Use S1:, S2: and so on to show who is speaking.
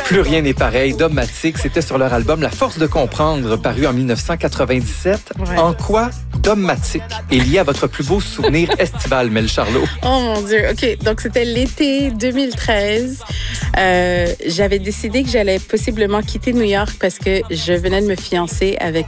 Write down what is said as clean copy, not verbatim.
S1: Plus rien n'est pareil, Dogmatique, c'était sur leur album La Force de comprendre, paru en 1997.
S2: Ouais.
S1: En quoi Dogmatique est lié à votre plus beau souvenir estival, Mel Charlot?
S2: Oh mon Dieu, OK. Donc, c'était l'été 2013. J'avais décidé que j'allais possiblement quitter New York parce que je venais de me fiancer avec